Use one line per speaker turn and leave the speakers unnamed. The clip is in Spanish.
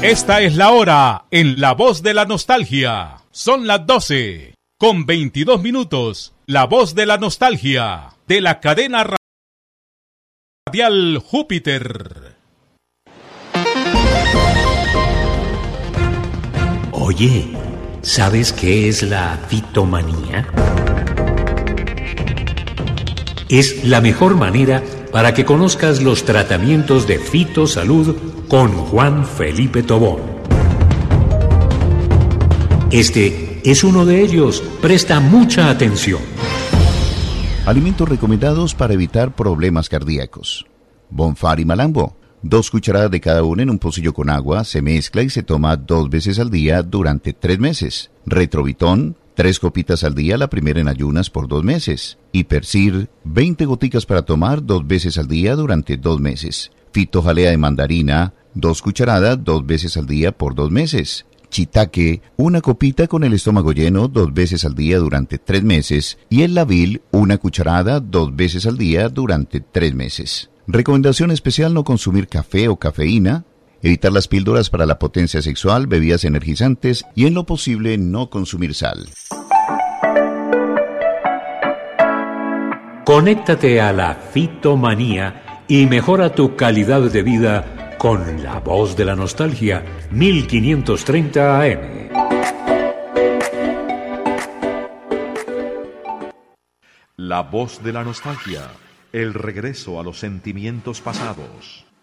Esta es la hora en La Voz de la Nostalgia. Son las 12:22. La Voz de la Nostalgia de la cadena radial Júpiter.
Oye, ¿sabes qué es la fitomanía? Es la mejor manera para que conozcas los tratamientos de fitosalud con Juan Felipe Tobón. Este es uno de ellos. Presta mucha atención.
Alimentos recomendados para evitar problemas cardíacos. Bonfar y malambo. 2 cucharadas de cada una en un pocillo con agua, se mezcla y se toma 2 veces al día durante 3 meses. Retrovitón, 3 copitas al día, la primera en ayunas por 2 meses. Hipercir, 20 goticas para tomar 2 veces al día durante 2 meses. Fitojalea de mandarina, 2 cucharadas 2 veces al día por 2 meses. Chitaque, 1 copita con el estómago lleno 2 veces al día durante 3 meses. Y el lavil, 1 cucharada 2 veces al día durante 3 meses. Recomendación especial: no consumir café o cafeína, evitar las píldoras para la potencia sexual, bebidas energizantes y en lo posible no consumir sal.
Conéctate a la fitomanía y mejora tu calidad de vida con La Voz de la Nostalgia, 1530 AM.
La Voz de la Nostalgia, el regreso a los sentimientos pasados.